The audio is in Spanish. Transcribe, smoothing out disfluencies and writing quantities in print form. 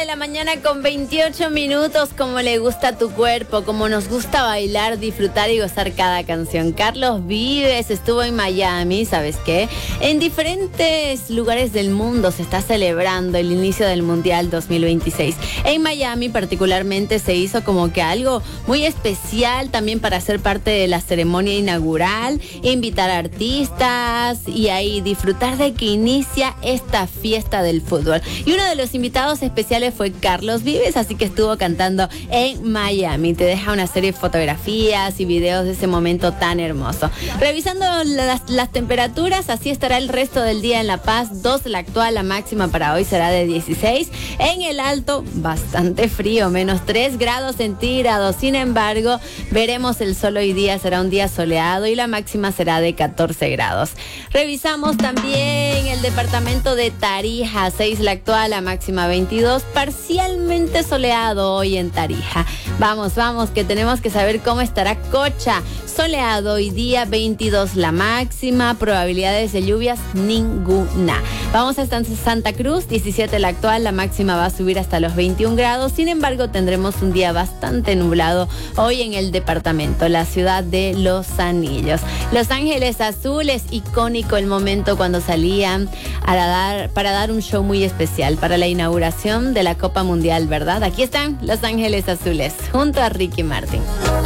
la mañana con 28 minutos, como le gusta a tu cuerpo, como nos gusta bailar, disfrutar y gozar cada canción. Carlos Vives estuvo en Miami, ¿sabes qué? En diferentes lugares del mundo se está celebrando el inicio del Mundial 2026. En Miami particularmente se hizo como que algo muy especial también para ser parte de la ceremonia inaugural, invitar a artistas y ahí disfrutar de que inicia esta fiesta del fútbol. Y uno de los invitados especiales fue Carlos Vives, así que estuvo cantando en Miami. Te deja una serie de fotografías y videos de ese momento tan hermoso. Revisando las temperaturas, así estará el resto del día en La Paz. 2 la actual, la máxima para hoy será de 16. En el Alto, bastante frío, menos 3 grados centígrados. Sin embargo, veremos el sol hoy día, será un día soleado y la máxima será de 14 grados. Revisamos también el departamento de Tarija. 6 la actual, la máxima 22, parcialmente soleado hoy en Tarija. Vamos, que tenemos que saber cómo estará Cocha. Soleado hoy día, 22 la máxima, probabilidades de lluvias ninguna. Vamos hasta Santa Cruz, 17 la actual, la máxima va a subir hasta los 21 grados. Sin embargo, tendremos un día bastante nublado hoy en el departamento, la ciudad de Los Anillos. Los Ángeles Azules, icónico el momento cuando salían para dar un show muy especial para la inauguración de la Copa Mundial, ¿verdad? Aquí están Los Ángeles Azules junto a Ricky Martin.